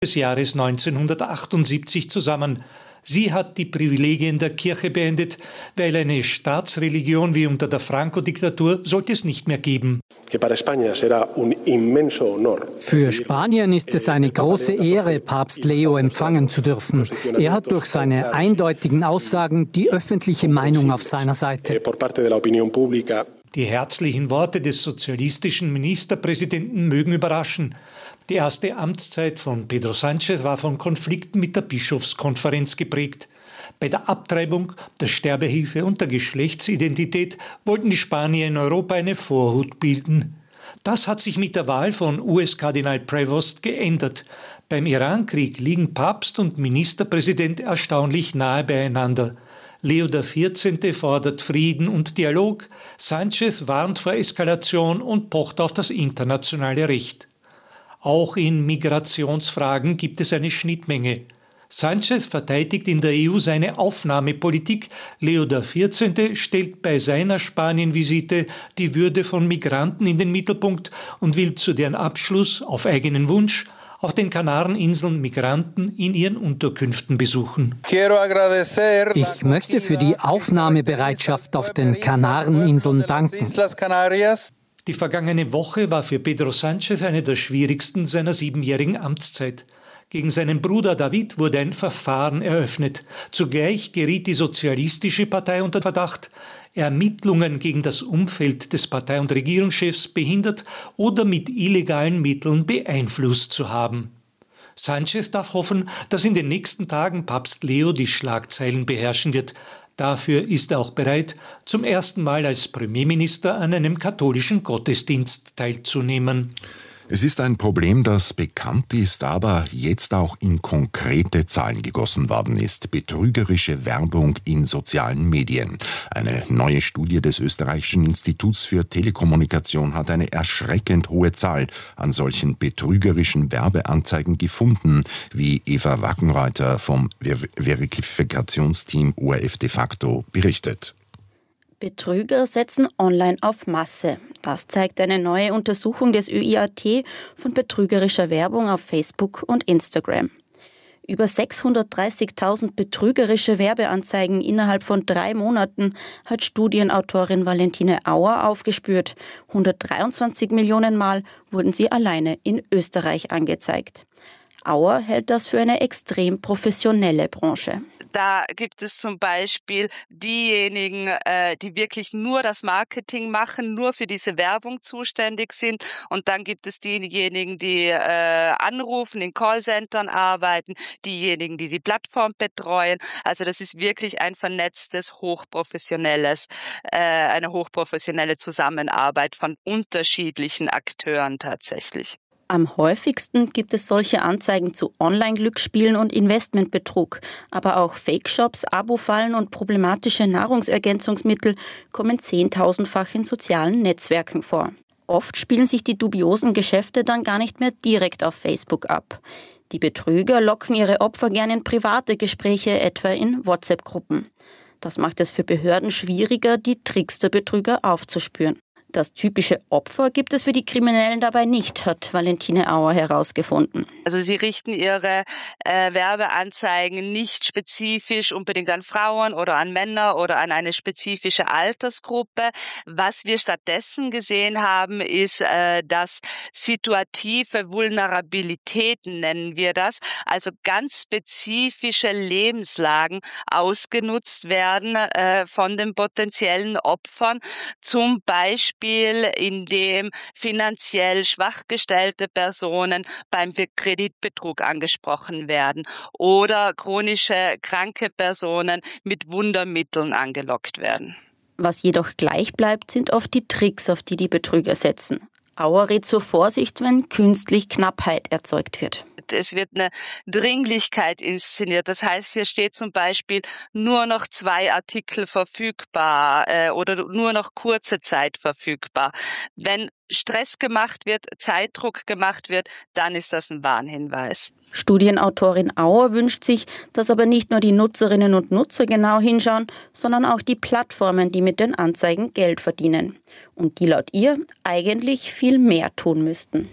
des Jahres 1978 zusammen. Sie hat die Privilegien der Kirche beendet, weil eine Staatsreligion wie unter der Franco-Diktatur sollte es nicht mehr geben. Für Spanien ist es eine große Ehre, Papst Leo empfangen zu dürfen. Er hat durch seine eindeutigen Aussagen die öffentliche Meinung auf seiner Seite. Die herzlichen Worte des sozialistischen Ministerpräsidenten mögen überraschen. Die erste Amtszeit von Pedro Sánchez war von Konflikten mit der Bischofskonferenz geprägt. Bei der Abtreibung, der Sterbehilfe und der Geschlechtsidentität wollten die Spanier in Europa eine Vorhut bilden. Das hat sich mit der Wahl von US-Kardinal Prevost geändert. Beim Irankrieg liegen Papst und Ministerpräsident erstaunlich nahe beieinander. Leo XIV. Fordert Frieden und Dialog, Sánchez warnt vor Eskalation und pocht auf das internationale Recht. Auch in Migrationsfragen gibt es eine Schnittmenge. Sánchez verteidigt in der EU seine Aufnahmepolitik. Leo XIV. Stellt bei seiner Spanien-Visite die Würde von Migranten in den Mittelpunkt und will zu deren Abschluss auf eigenen Wunsch auf den Kanareninseln Migranten in ihren Unterkünften besuchen. Ich möchte für die Aufnahmebereitschaft auf den Kanareninseln danken. Die vergangene Woche war für Pedro Sánchez eine der schwierigsten seiner 7-jährigen Amtszeit. Gegen seinen Bruder David wurde ein Verfahren eröffnet. Zugleich geriet die Sozialistische Partei unter Verdacht, Ermittlungen gegen das Umfeld des Partei- und Regierungschefs behindert oder mit illegalen Mitteln beeinflusst zu haben. Sánchez darf hoffen, dass in den nächsten Tagen Papst Leo die Schlagzeilen beherrschen wird. Dafür ist er auch bereit, zum ersten Mal als Premierminister an einem katholischen Gottesdienst teilzunehmen. Es ist ein Problem, das bekannt ist, aber jetzt auch in konkrete Zahlen gegossen worden ist. Betrügerische Werbung in sozialen Medien. Eine neue Studie des Österreichischen Instituts für Telekommunikation hat eine erschreckend hohe Zahl an solchen betrügerischen Werbeanzeigen gefunden, wie Eva Wackenreuther vom Verifikationsteam ORF de facto berichtet. Betrüger setzen online auf Masse. Das zeigt eine neue Untersuchung des ÖIAT von betrügerischer Werbung auf Facebook und Instagram. Über 630.000 betrügerische Werbeanzeigen innerhalb von 3 Monaten hat Studienautorin Valentine Auer aufgespürt. 123 Millionen Mal wurden sie alleine in Österreich angezeigt. Auer hält das für eine extrem professionelle Branche. Da gibt es zum Beispiel diejenigen, die wirklich nur das Marketing machen, nur für diese Werbung zuständig sind. Und dann gibt es diejenigen, die anrufen, in Callcentern arbeiten, diejenigen, die die Plattform betreuen. Also das ist wirklich ein vernetztes, eine hochprofessionelle Zusammenarbeit von unterschiedlichen Akteuren tatsächlich. Am häufigsten gibt es solche Anzeigen zu Online-Glücksspielen und Investmentbetrug. Aber auch Fake-Shops, Abo-Fallen und problematische Nahrungsergänzungsmittel kommen 10.000-fach in sozialen Netzwerken vor. Oft spielen sich die dubiosen Geschäfte dann gar nicht mehr direkt auf Facebook ab. Die Betrüger locken ihre Opfer gern in private Gespräche, etwa in WhatsApp-Gruppen. Das macht es für Behörden schwieriger, die Tricks der Betrüger aufzuspüren. Das typische Opfer gibt es für die Kriminellen dabei nicht, hat Valentine Auer herausgefunden. Also sie richten ihre Werbeanzeigen nicht spezifisch unbedingt an Frauen oder an Männer oder an eine spezifische Altersgruppe. Was wir stattdessen gesehen haben, ist, dass situative Vulnerabilitäten, nennen wir das, also ganz spezifische Lebenslagen ausgenutzt werden von den potenziellen Opfern, zum Beispiel indem finanziell schwach gestellte Personen beim Kreditbetrug angesprochen werden oder chronische kranke Personen mit Wundermitteln angelockt werden. Was jedoch gleich bleibt, sind oft die Tricks, auf die die Betrüger setzen. Auer rät zur Vorsicht, wenn künstlich Knappheit erzeugt wird. Es wird eine Dringlichkeit inszeniert. Das heißt, hier steht zum Beispiel nur noch 2 Artikel verfügbar oder nur noch kurze Zeit verfügbar. Wenn Stress gemacht wird, Zeitdruck gemacht wird, dann ist das ein Warnhinweis. Studienautorin Auer wünscht sich, dass aber nicht nur die Nutzerinnen und Nutzer genau hinschauen, sondern auch die Plattformen, die mit den Anzeigen Geld verdienen. Und die laut ihr eigentlich viel mehr tun müssten.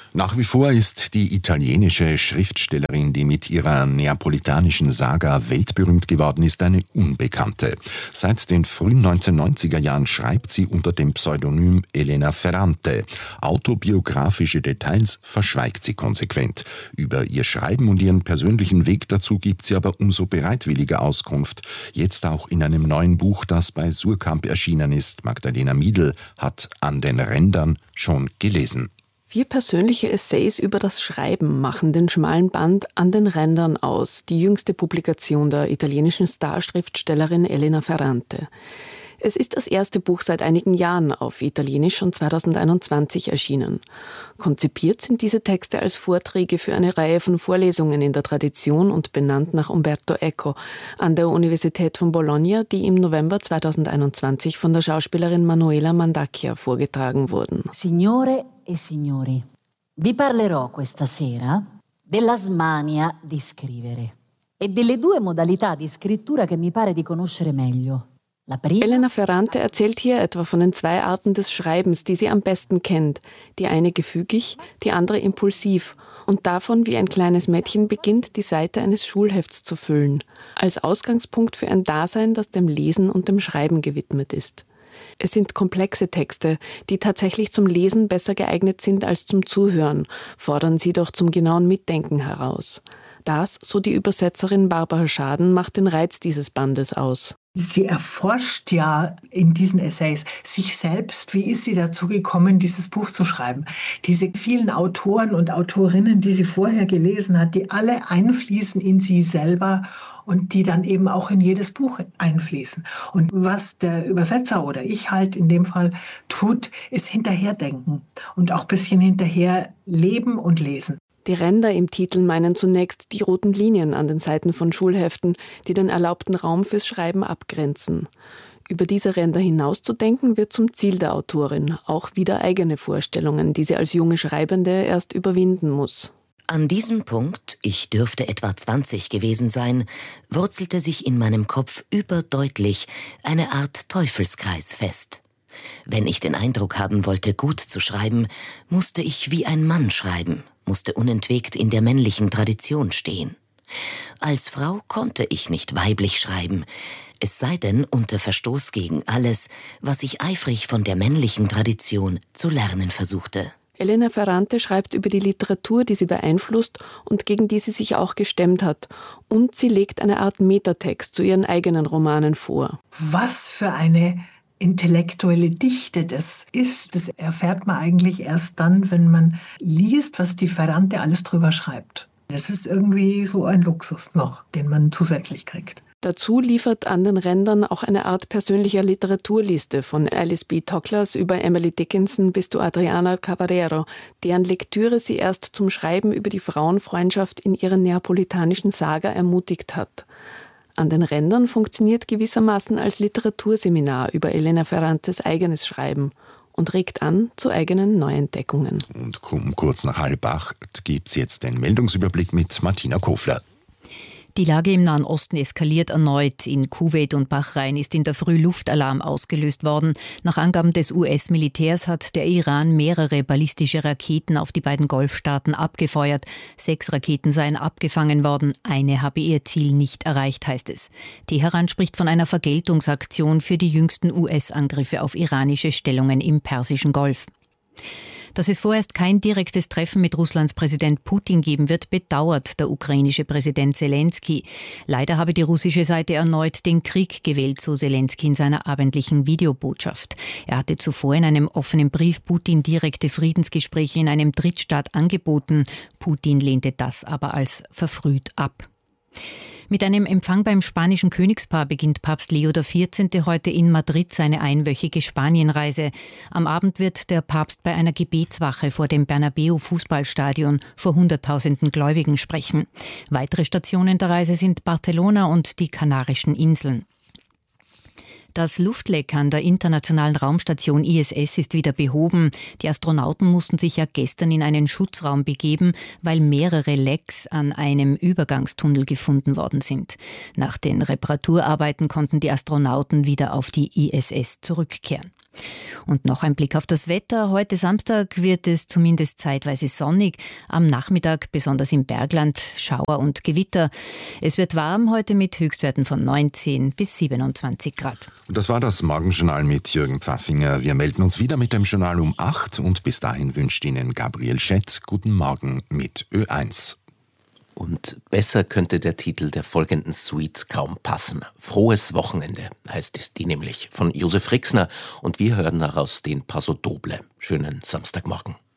Nach wie vor ist die italienische Schriftstellerin, die mit ihrer neapolitanischen Saga weltberühmt geworden ist, eine Unbekannte. Seit den frühen 1990er Jahren schreibt sie unter dem Pseudonym Elena Ferrante. Autobiografische Details verschweigt sie konsequent. Über ihr Schreiben und ihren persönlichen Weg dazu gibt sie aber umso bereitwilliger Auskunft. Jetzt auch in einem neuen Buch, das bei Suhrkamp erschienen ist. Magdalena Miedl hat An den Rändern schon gelesen. 4 persönliche Essays über das Schreiben machen den schmalen Band An den Rändern aus, die jüngste Publikation der italienischen Starschriftstellerin Elena Ferrante. Es ist das erste Buch seit einigen Jahren auf Italienisch und 2021 erschienen. Konzipiert sind diese Texte als Vorträge für eine Reihe von Vorlesungen in der Tradition und benannt nach Umberto Eco an der Universität von Bologna, die im November 2021 von der Schauspielerin Manuela Mandacchia vorgetragen wurden. Signore e signori, vi parlerò questa sera della smania di scrivere e delle 2 modalità di scrittura che mi pare di conoscere meglio. Elena Ferrante erzählt hier etwa von den 2 Arten des Schreibens, die sie am besten kennt. Die eine gefügig, die andere impulsiv. Und davon, wie ein kleines Mädchen beginnt, die Seite eines Schulhefts zu füllen. Als Ausgangspunkt für ein Dasein, das dem Lesen und dem Schreiben gewidmet ist. Es sind komplexe Texte, die tatsächlich zum Lesen besser geeignet sind als zum Zuhören, fordern sie doch zum genauen Mitdenken heraus. Das, so die Übersetzerin Barbara Schaden, macht den Reiz dieses Bandes aus. Sie erforscht ja in diesen Essays sich selbst. Wie ist sie dazu gekommen, dieses Buch zu schreiben? Diese vielen Autoren und Autorinnen, die sie vorher gelesen hat, die alle einfließen in sie selber und die dann eben auch in jedes Buch einfließen. Und was der Übersetzer oder ich halt in dem Fall tut, ist hinterherdenken und auch ein bisschen hinterher leben und lesen. Die Ränder im Titel meinen zunächst die roten Linien an den Seiten von Schulheften, die den erlaubten Raum fürs Schreiben abgrenzen. Über diese Ränder hinauszudenken wird zum Ziel der Autorin, auch wieder eigene Vorstellungen, die sie als junge Schreibende erst überwinden muss. An diesem Punkt, ich dürfte etwa 20 gewesen sein, wurzelte sich in meinem Kopf überdeutlich eine Art Teufelskreis fest. Wenn ich den Eindruck haben wollte, gut zu schreiben, musste ich wie ein Mann schreiben, musste unentwegt in der männlichen Tradition stehen. Als Frau konnte ich nicht weiblich schreiben, es sei denn unter Verstoß gegen alles, was ich eifrig von der männlichen Tradition zu lernen versuchte. Elena Ferrante schreibt über die Literatur, die sie beeinflusst und gegen die sie sich auch gestemmt hat. Und sie legt eine Art Metatext zu ihren eigenen Romanen vor. Was für eine intellektuelle Dichte das ist, das erfährt man eigentlich erst dann, wenn man liest, was die Ferrante alles drüber schreibt. Das ist irgendwie so ein Luxus noch, den man zusätzlich kriegt. Dazu liefert An den Rändern auch eine Art persönlicher Literaturliste von Alice B. Toklas über Emily Dickinson bis zu Adriana Caballero, deren Lektüre sie erst zum Schreiben über die Frauenfreundschaft in ihrer neapolitanischen Saga ermutigt hat. An den Rändern funktioniert gewissermaßen als Literaturseminar über Elena Ferrantes eigenes Schreiben und regt an zu eigenen Neuentdeckungen. Und kurz nach 7:30 gibt es jetzt den Meldungsüberblick mit Martina Kofler. Die Lage im Nahen Osten eskaliert erneut. In Kuwait und Bahrain ist in der Früh Luftalarm ausgelöst worden. Nach Angaben des US-Militärs hat der Iran mehrere ballistische Raketen auf die beiden Golfstaaten abgefeuert. 6 Raketen seien abgefangen worden. Eine habe ihr Ziel nicht erreicht, heißt es. Teheran spricht von einer Vergeltungsaktion für die jüngsten US-Angriffe auf iranische Stellungen im Persischen Golf. Dass es vorerst kein direktes Treffen mit Russlands Präsident Putin geben wird, bedauert der ukrainische Präsident Selensky. Leider habe die russische Seite erneut den Krieg gewählt, so Selensky in seiner abendlichen Videobotschaft. Er hatte zuvor in einem offenen Brief Putin direkte Friedensgespräche in einem Drittstaat angeboten. Putin lehnte das aber als verfrüht ab. Mit einem Empfang beim spanischen Königspaar beginnt Papst Leo XIV. Heute in Madrid seine einwöchige Spanienreise. Am Abend wird der Papst bei einer Gebetswache vor dem Bernabeu-Fußballstadion vor 100.000 Gläubigen sprechen. Weitere Stationen der Reise sind Barcelona und die Kanarischen Inseln. Das Luftleck an der internationalen Raumstation ISS ist wieder behoben. Die Astronauten mussten sich ja gestern in einen Schutzraum begeben, weil mehrere Lecks an einem Übergangstunnel gefunden worden sind. Nach den Reparaturarbeiten konnten die Astronauten wieder auf die ISS zurückkehren. Und noch ein Blick auf das Wetter. Heute Samstag wird es zumindest zeitweise sonnig. Am Nachmittag, besonders im Bergland, Schauer und Gewitter. Es wird warm heute mit Höchstwerten von 19 bis 27 Grad. Und das war das Morgenjournal mit Jürgen Pfaffinger. Wir melden uns wieder mit dem Journal um 8 und bis dahin wünscht Ihnen Gabriel Schett guten Morgen mit Ö1. Und besser könnte der Titel der folgenden Suite kaum passen. Frohes Wochenende heißt die nämlich von Josef Rixner und wir hören daraus den Paso Doble. Schönen Samstagmorgen.